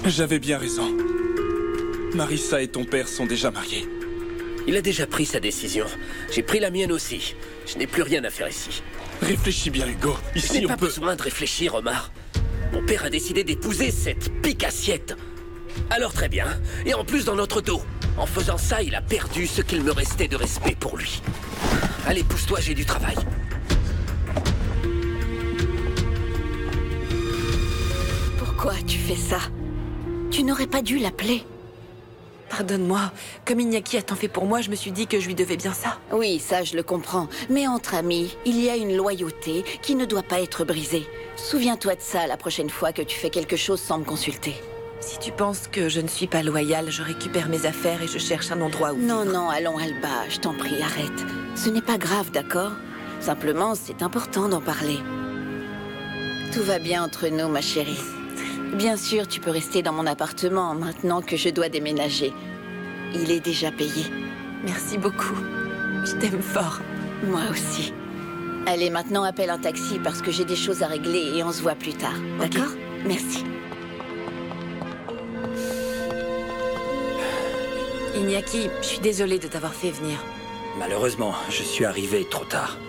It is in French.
J'avais bien raison. Marissa et ton père sont déjà mariés. Il a déjà pris sa décision. J'ai pris la mienne aussi. Je n'ai plus rien à faire ici. Réfléchis bien, Hugo. Je Ici, n'ai on pas peut... besoin de réfléchir, Omar. Mon père a décidé d'épouser cette pique-assiette. Alors très bien. Et en plus dans notre dos. En faisant ça, il a perdu ce qu'il me restait de respect pour lui. Allez, pousse-toi, j'ai du travail. Pourquoi tu fais ça? Tu n'aurais pas dû l'appeler. Pardonne-moi. Comme Iñaki a tant fait pour moi, je me suis dit que je lui devais bien ça. Oui, ça je le comprends. Mais entre amis, il y a une loyauté qui ne doit pas être brisée. Souviens-toi de ça la prochaine fois que tu fais quelque chose sans me consulter. Si tu penses que je ne suis pas loyale, je récupère mes affaires et je cherche un endroit où Non, vivre. non, allons Alba, je t'en prie, arrête. Ce n'est pas grave, d'accord? Simplement, c'est important d'en parler. Tout va bien entre nous, ma chérie. Bien sûr, tu peux rester dans mon appartement maintenant que je dois déménager. Il est déjà payé. Merci beaucoup. Je t'aime fort. Moi aussi. Allez, maintenant appelle un taxi parce que j'ai des choses à régler et on se voit plus tard. D'accord? Merci. Iñaki, je suis désolée de t'avoir fait venir. Malheureusement, je suis arrivé trop tard.